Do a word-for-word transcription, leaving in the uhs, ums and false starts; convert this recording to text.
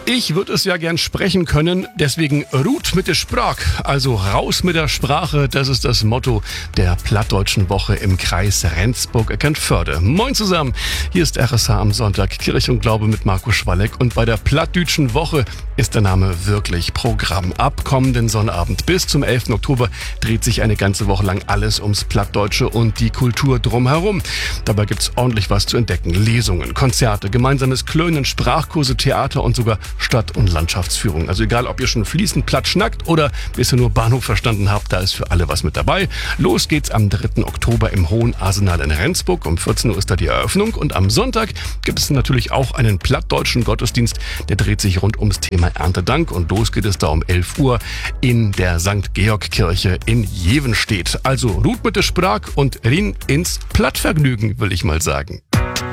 Ich würde es ja gern sprechen können, deswegen Rut mit der Sprach, also raus mit der Sprache, das ist das Motto der Plattdeutschen Woche im Kreis Rendsburg-Eckernförde. Moin zusammen, hier ist R S H am Sonntag, Kirche und Glaube mit Marco Schwalleck und bei der Plattdütschen Woche ist der Name wirklich Programm. Ab kommenden Sonnabend bis zum elften Oktober dreht sich eine ganze Woche lang alles ums Plattdeutsche und die Kultur drumherum. Dabei gibt's ordentlich was zu entdecken, Lesungen, Konzerte, gemeinsames Klönen, Sprachkurse, Theater und sogar Stadt- und Landschaftsführung. Also egal, ob ihr schon fließend platt schnackt oder bisher nur Bahnhof verstanden habt, da ist für alle was mit dabei. Los geht's am dritten Oktober im Hohen Arsenal in Rendsburg. Um vierzehn Uhr ist da die Eröffnung und am Sonntag gibt es natürlich auch einen plattdeutschen Gottesdienst. Der dreht sich rund ums Thema Erntedank und los geht es da um elf Uhr in der Sankt Georg Kirche in Jevenstedt. Also Ruth mit der Sprach und Rin ins Plattvergnügen, will ich mal sagen.